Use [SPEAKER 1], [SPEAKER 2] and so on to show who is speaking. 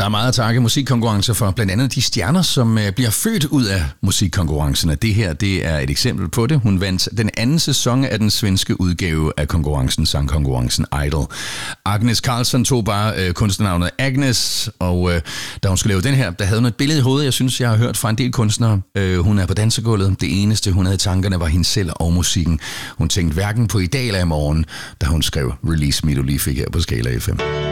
[SPEAKER 1] Der er meget at takke musikkonkurrencer for, blandt andet de stjerner, som bliver født ud af musikkonkurrencerne. Det her, det er et eksempel på det. Hun vandt den anden sæson af den svenske udgave af konkurrencen, sangkonkurrencen Idol. Agnes Karlsson tog bare kunstnernavnet Agnes, og da hun skulle lave den her, der havde hun et billede i hovedet, jeg synes, jeg har hørt fra en del kunstnere. Hun er på dansegulvet. Det eneste, hun havde i tankerne, var hende selv og musikken. Hun tænkte hverken på i dag eller i morgen, da hun skrev Release Me, du lige fik her på Skala FM.